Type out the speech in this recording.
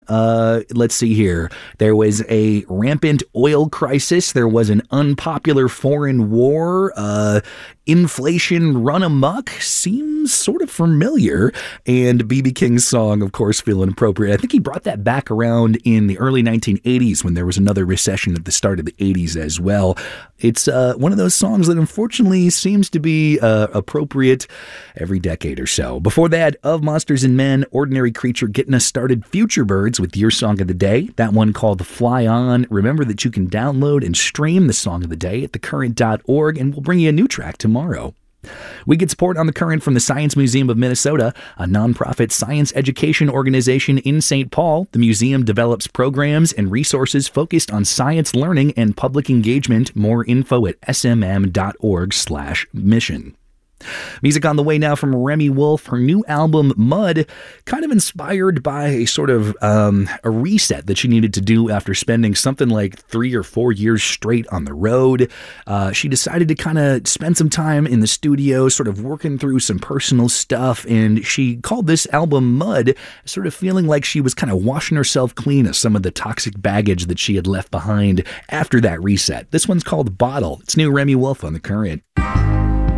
Let's see here. There was a rampant oil crisis. There was an unpopular foreign war. Inflation run amok seems sort of familiar. And B.B. King's song, of course, feeling appropriate. I think he brought that back around in the early 1980s when there was another recession at the start of the 80s as well. It's one of those songs that unfortunately seems to be appropriate every decade or so. Before that, Of Monsters and Men, Ordinary Creature getting us started, Future Birds with your song of the day. That one called Fly On. Remember that you can download and stream the song of the day at thecurrent.org, and we'll bring you a new track tomorrow. We get support on The Current from the Science Museum of Minnesota, a nonprofit science education organization in St. Paul. The museum develops programs and resources focused on science learning and public engagement. More info at smm.org/mission. Music on the way now from Remi Wolf. Her new album, Mud, kind of inspired by a sort of a reset that she needed to do after spending something like 3 or 4 years straight on the road. She decided to kind of spend some time in the studio, sort of working through some personal stuff, and she called this album Mud, sort of feeling like she was kind of washing herself clean of some of the toxic baggage that she had left behind after that reset. This one's called Bottle. It's new Remi Wolf on The Current.